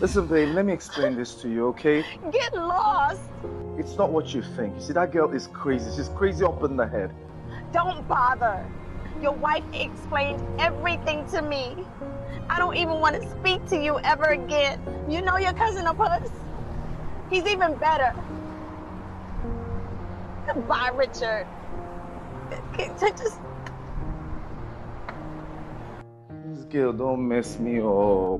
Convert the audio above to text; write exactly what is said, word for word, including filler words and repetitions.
Listen, babe, let me explain this to you, okay? Get lost. It's not what you think. You see, that girl is crazy. She's crazy up in the head. Don't bother. Your wife explained everything to me. I don't even want to speak to you ever again. You know your cousin Opus? He's even better. Goodbye, Richard. Just... This girl don't mess me up.